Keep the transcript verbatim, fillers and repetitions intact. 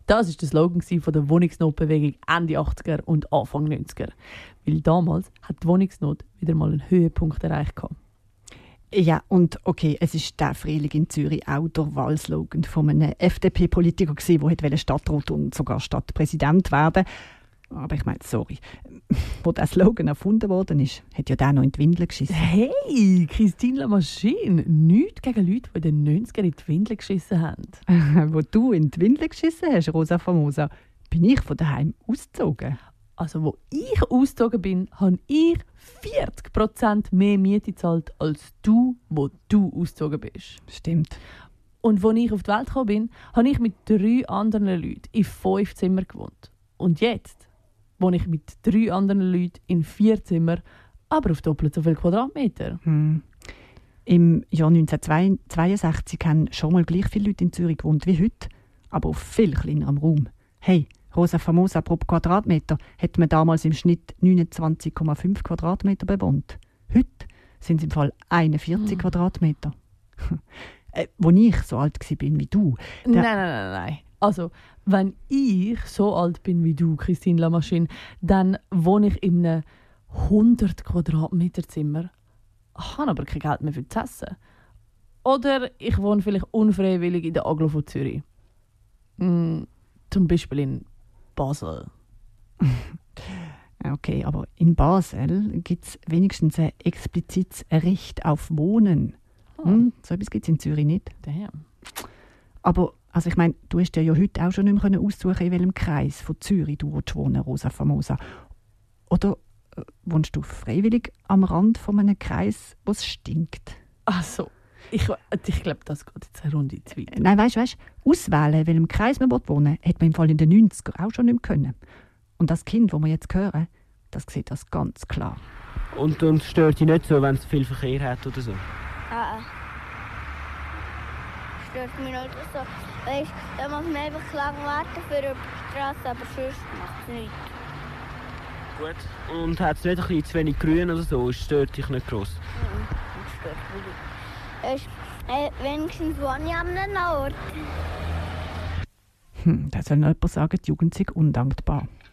Das war der Slogan von der Wohnungsnotbewegung Ende achtziger und Anfang neunziger. Weil damals hat die Wohnungsnot wieder mal einen Höhepunkt erreicht. Ja, und okay, es ist der Frühling in Zürich auch der Wahlslogan von einem F D P-Politiker, der Stadtrat und sogar Stadtpräsident werden wollte. Aber ich meine, sorry, wo der Slogan erfunden worden ist, hat ja der noch in die Windel geschissen. Hey, Christine Lamarchine, nichts gegen Leute, die in den neunzigern in die Windel geschissen haben. Wo du in die Windel geschissen hast, Rosa Famosa, bin ich von daheim ausgezogen. Also, wo ich ausgezogen bin, habe ich vierzig Prozent mehr Miete gezahlt als du, wo du ausgezogen bist. Stimmt. Und als ich auf die Welt gekommen bin, habe ich mit drei anderen Leuten in fünf Zimmern gewohnt. Und jetzt wohne ich mit drei anderen Leuten in vier Zimmern, aber auf doppelt so viele Quadratmeter. Hm. Im Jahr neunzehnhundertzweiundsechzig haben schon mal gleich viele Leute in Zürich gewohnt wie heute, aber auf viel kleinerem Raum. Hey, Rosa Famosa, pro Quadratmeter hat man damals im Schnitt neunundzwanzig Komma fünf Quadratmeter bewohnt. Heute sind es im Fall einundvierzig hm. Quadratmeter. äh, als ich so alt war wie du. Nein, nein, nein, nein. Also, wenn ich so alt bin wie du, Christine Lamarchine, dann wohne ich in einem hundert Quadratmeter Zimmer, habe aber kein Geld mehr für das Essen. Oder ich wohne vielleicht unfreiwillig in der Aglo von Zürich. Mm, zum Beispiel in Basel. Okay, aber in Basel gibt es wenigstens ein explizites Recht auf Wohnen. Oh. Hm, so etwas gibt es in Zürich nicht. Damn. Aber also ich meine, du hast dir ja heute auch schon nicht mehr aussuchen, in welchem Kreis von Zürich du wohnen, Rosa Famosa. Oder äh, wohnst du freiwillig am Rand von einem Kreis, wo es stinkt? Ach so. Ich, ich glaube, das geht jetzt eine Runde zu weit. Nein, weißt du, weißt, auswählen, in welchem Kreis man wohnen will, hat man im Fall in den neunzigern auch schon nicht mehr können. Und das Kind, das wir jetzt hören, das sieht das ganz klar. Und, und stört dich nicht so, wenn es viel Verkehr hat oder so? Ah, stört mich nicht so. Weißt, da muss man einfach lang warten für über die Straße, aber sonst macht es nichts. Gut. Und hat es nicht ein bisschen zu wenig Grün oder so? Es stört dich nicht gross? Nein, das stört mich nicht. Weißt, äh, wenigstens wohne ich an einem Ort. Hm, da soll noch jemand sagen, die Jugend sei undankbar.